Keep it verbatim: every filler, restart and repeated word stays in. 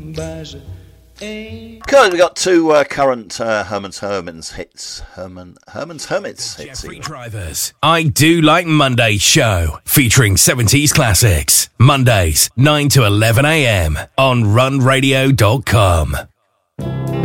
Good, we got two uh, current uh, Herman's Hermits hits. Herman Herman's Hermits hits. Jeffrey Drivers. I Do Like Mondays show featuring seventies classics. Mondays nine to eleven a.m. on run radio dot com.